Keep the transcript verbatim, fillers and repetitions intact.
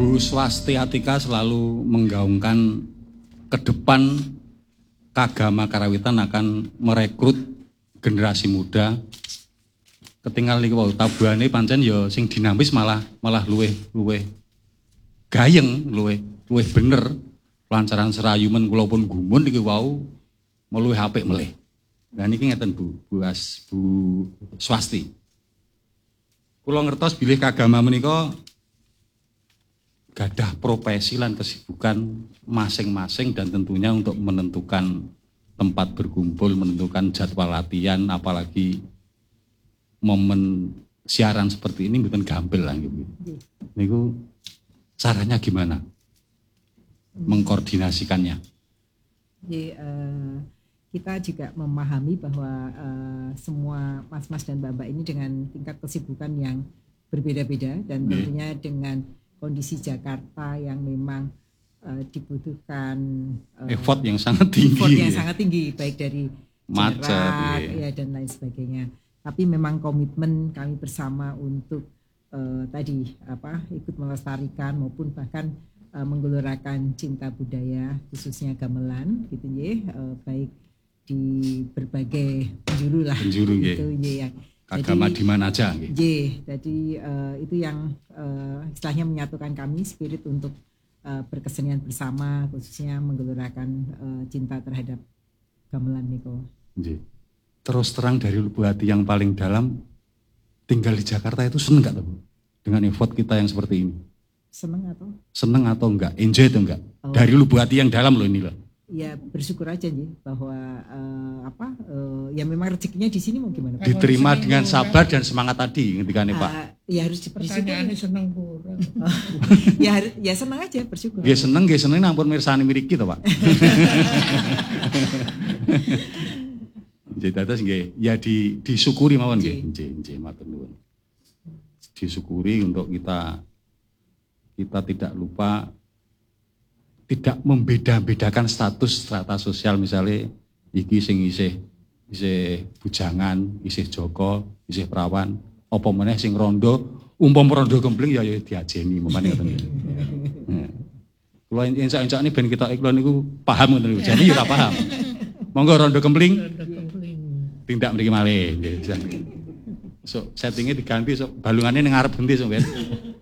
Bu Swastiatika selalu menggaungkan ke depan Kagama Karawitan akan merekrut generasi muda. Ketinggal niku wau tabuhane pancen ya sing dinamis malah malah luweh luweh gayeng, luweh luweh bener. Lancaran serayumen kula pun gumun niki wau meluwih apik melih. Lah niki ngeten Bu, Bu As, Bu Swasti. Kula ngertos bilih kagama menika gadah profesi lan kesibukan masing-masing dan tentunya untuk menentukan tempat berkumpul, menentukan jadwal latihan, apalagi momen siaran seperti ini mboten gampil lah gitu. Niku caranya gimana mengkoordinasikannya? Jadi, uh, kita juga memahami bahwa uh, semua mas-mas dan mbak-mbak ini dengan tingkat kesibukan yang berbeda-beda dan yeah. tentunya dengan kondisi Jakarta yang memang uh, dibutuhkan uh, effort yang sangat tinggi, effort yang ya. sangat tinggi baik dari macet ya. ya dan lain sebagainya. Tapi memang komitmen kami bersama untuk uh, tadi apa ikut melestarikan maupun bahkan uh, menggelorakan cinta budaya khususnya gamelan gitu ya, uh, baik di berbagai penjuru lah penjuru gitu ya. Kagama di mana aja gitu. Ye, jadi uh, itu yang uh, istilahnya menyatukan kami spirit untuk uh, berkesenian bersama khususnya menggelorakan uh, cinta terhadap gamelan niko. Ye. Terus terang dari lubuk hati yang paling dalam, tinggal di Jakarta itu seneng gak tuh dengan effort kita yang seperti ini? Seneng atau? Seneng atau enggak? Enjoy atau enggak? Oh. Dari lubuk hati yang dalam loh ini loh. Ya bersyukur aja nih bahwa uh, apa uh, ya memang rezekinya di sini mau gimana? Diterima dengan sabar dan semangat tadi ketika nih Pak. Uh, ya harus pertanyaannya seneng kurang. ya harus ya senang aja bersyukur. Ya seneng, ya seneng nampun mirsani miriki to Pak. Jadi atas nggih ya di disyukuri mawon nggih. Nggih, nggih matur nuwun. Disyukuri untuk kita kita tidak lupa tidak membeda-bedakan status strata sosial, misalnya iki sing isih isih bujangan, isih joko, isih perawan, apa meneh sing rondo, umpama rondo kempling ya ya diajeni umpamane ngoten iki. Heeh. Kula encak-encakne ben kita iklan niku paham ngoten niku. Jadi ya ora paham. Monggo rondo kempling. Tindak mriki malih nggih. So settingnya diganti sok balungane ning ngarep genti sok ben.